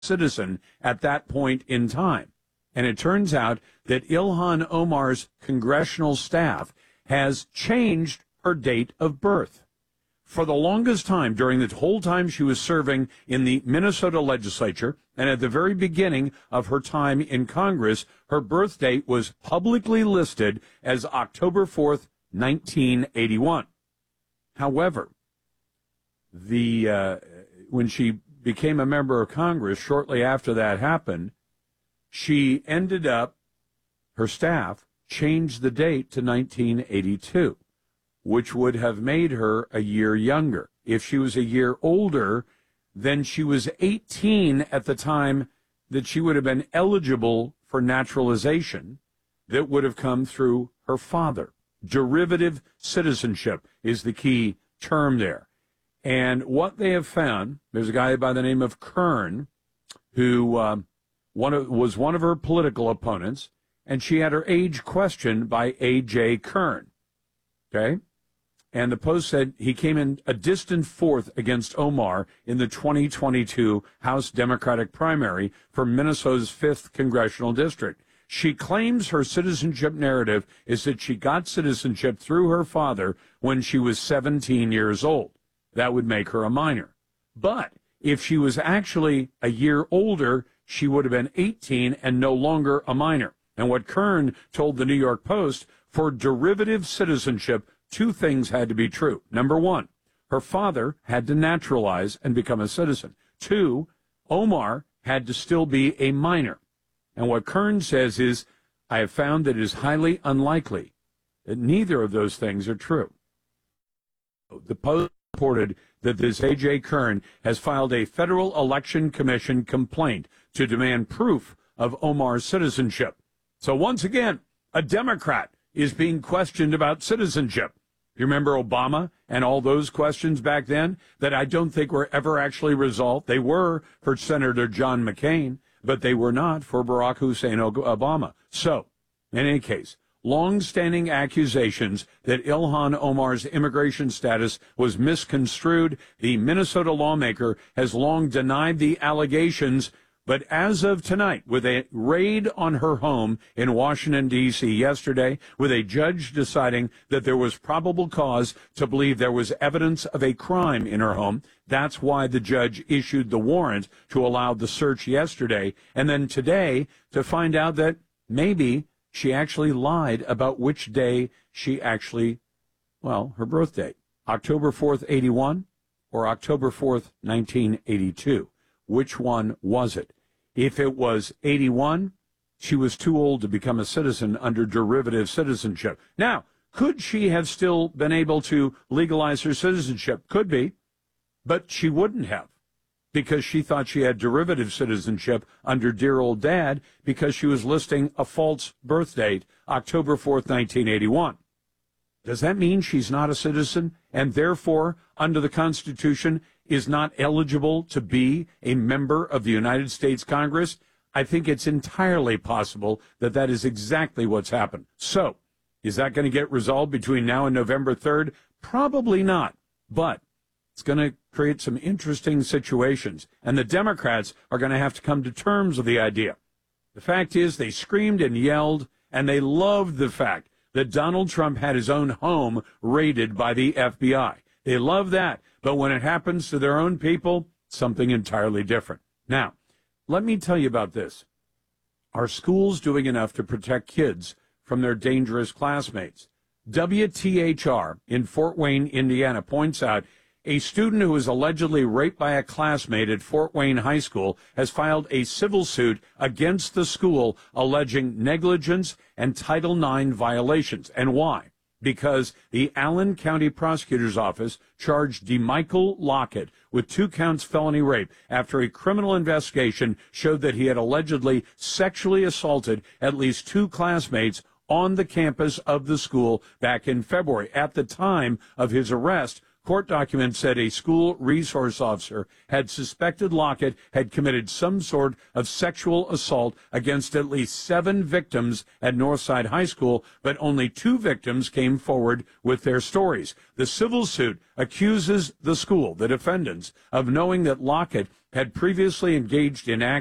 citizen at that point in time. And it turns out that Ilhan Omar's congressional staff has changed her date of birth. For the longest time, during the whole time she was serving in the Minnesota legislature, and at the very beginning of her time in Congress, her birth date was publicly listed as October 4th, 1981. However, when she became a member of Congress, shortly after that happened, she ended up, her staff changed the date to 1982, which would have made her a year younger. If she was a year older, then she was 18 at the time that she would have been eligible for naturalization that would have come through her father. Derivative citizenship is the key term there. And what they have found, there's a guy by the name of Kern who was one of her political opponents, and she had her age questioned by A.J. Kern. Okay? And the Post said he came in a distant fourth against Omar in the 2022 House Democratic primary for Minnesota's 5th congressional district. She claims her citizenship narrative is that she got citizenship through her father when she was 17 years old. That would make her a minor. But if she was actually a year older, she would have been 18 and no longer a minor. And what Kern told the New York Post, for derivative citizenship, two things had to be true. Number one, her father had to naturalize and become a citizen. Two, Omar had to still be a minor. And what Kern says is, I have found that it is highly unlikely that neither of those things are true. The Post reported that this A.J. Kern has filed a Federal Election Commission complaint to demand proof of Omar's citizenship. So once again, a Democrat is being questioned about citizenship. You remember Obama and all those questions back then that I don't think were ever actually resolved? They were for Senator John McCain, but they were not for Barack Hussein Obama. So, in any case, long-standing accusations that Ilhan Omar's immigration status was misconstrued. The Minnesota lawmaker has long denied the allegations, but as of tonight, with a raid on her home in Washington, D.C. yesterday, with a judge deciding that there was probable cause to believe there was evidence of a crime in her home, that's why the judge issued the warrant to allow the search yesterday, and then today to find out that maybe she actually lied about which day she actually, well, her birth date, October 4th, 81 or October 4th, 1982. Which one was it? If it was 81, she was too old to become a citizen under derivative citizenship. Now, could she have still been able to legalize her citizenship? Could be, but she wouldn't have, because she thought she had derivative citizenship under dear old dad because she was listing a false birth date, October 4th, 1981. Does that mean she's not a citizen and therefore, under the Constitution, is not eligible to be a member of the United States Congress? I think it's entirely possible that that is exactly what's happened. So, is that going to get resolved between now and November 3rd? Probably not. But it's going to create some interesting situations. And the Democrats are going to have to come to terms with the idea. The fact is, they screamed and yelled, and they loved the fact that Donald Trump had his own home raided by the FBI. They love that. But when it happens to their own people, something entirely different. Now, let me tell you about this. Are schools doing enough to protect kids from their dangerous classmates? WTHR in Fort Wayne, Indiana, points out a student who was allegedly raped by a classmate at Fort Wayne High School has filed a civil suit against the school alleging negligence and Title IX violations. And why? Because the Allen County Prosecutor's Office charged DeMichael Lockett with 2 counts felony rape after a criminal investigation showed that he had allegedly sexually assaulted at least 2 classmates on the campus of the school back in February. At the time of his arrest, court documents said a school resource officer had suspected Lockett had committed some sort of sexual assault against at least 7 victims at Northside High School, but only 2 victims came forward with their stories. The civil suit accuses the school, the defendants, of knowing that Lockett had previously engaged in